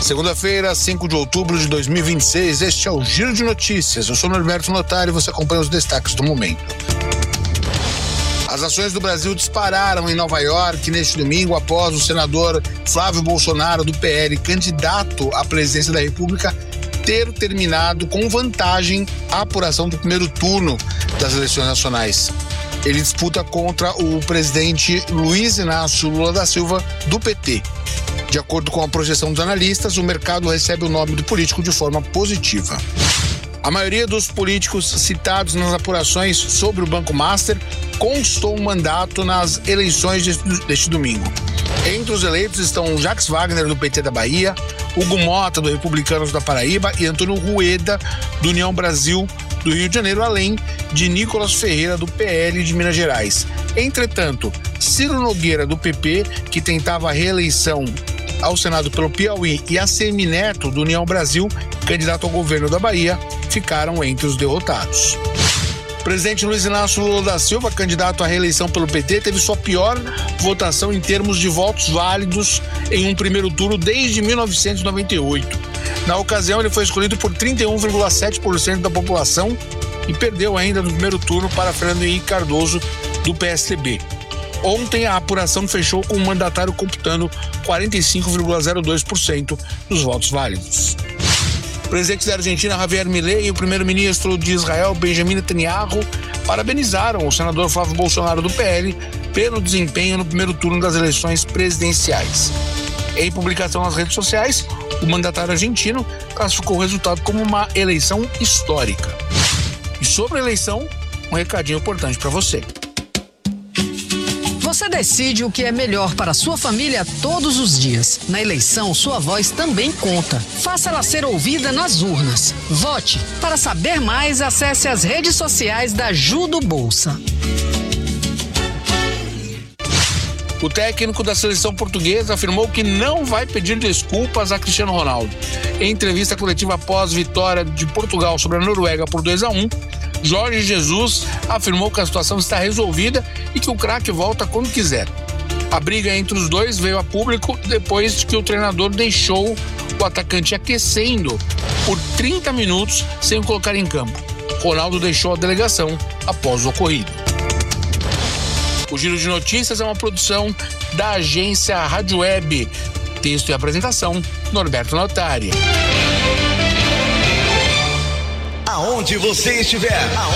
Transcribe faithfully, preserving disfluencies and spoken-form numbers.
Segunda-feira, cinco de outubro de dois mil e vinte e seis, este é o Giro de Notícias. Eu sou Norberto Notari e você acompanha os destaques do momento. As ações do Brasil dispararam em Nova York neste domingo após o senador Flávio Bolsonaro, do P L, candidato à presidência da República, ter terminado com vantagem a apuração do primeiro turno das eleições nacionais. Ele disputa contra o presidente Luiz Inácio Lula da Silva, do P T. De acordo com a projeção dos analistas, o mercado recebe o nome do político de forma positiva. A maioria dos políticos citados nas apurações sobre o Banco Master constou um mandato nas eleições deste domingo. Entre os eleitos estão Jacques Wagner, do P T da Bahia, Hugo Mota, do Republicanos da Paraíba, e Antônio Rueda, do União Brasil do Rio de Janeiro, além de Nicolas Ferreira, do P L de Minas Gerais. Entretanto, Ciro Nogueira, do P P, que tentava a reeleição ao Senado pelo Piauí, e ACM Neto, do União Brasil, candidato ao governo da Bahia, ficaram entre os derrotados. O presidente Luiz Inácio Lula da Silva, candidato à reeleição pelo P T, teve sua pior votação em termos de votos válidos em um primeiro turno desde mil novecentos e noventa e oito. Na ocasião, ele foi escolhido por trinta e um vírgula sete por cento da população e perdeu ainda no primeiro turno para Fernando Henrique Cardoso, do P S D B. Ontem, a apuração fechou com o mandatário computando quarenta e cinco vírgula zero dois por cento dos votos válidos. O presidente da Argentina, Javier Milei, e o primeiro-ministro de Israel, Benjamin Netanyahu, parabenizaram o senador Flávio Bolsonaro, do P L, pelo desempenho no primeiro turno das eleições presidenciais. Em publicação nas redes sociais, o mandatário argentino classificou o resultado como uma eleição histórica. E sobre a eleição, um recadinho importante para você. Você decide o que é melhor para a sua família todos os dias. Na eleição, sua voz também conta. Faça ela ser ouvida nas urnas. Vote. Para saber mais, acesse as redes sociais da Judo Bolsa. O técnico da seleção portuguesa afirmou que não vai pedir desculpas a Cristiano Ronaldo. Em entrevista coletiva após vitória de Portugal sobre a Noruega por dois a um, Jorge Jesus afirmou que a situação está resolvida e que o craque volta quando quiser. A briga entre os dois veio a público depois que o treinador deixou o atacante aquecendo por trinta minutos sem o colocar em campo. Ronaldo deixou a delegação após o ocorrido. O Giro de Notícias é uma produção da agência Rádio Web. Texto e apresentação, Norberto Notari. Aonde você estiver.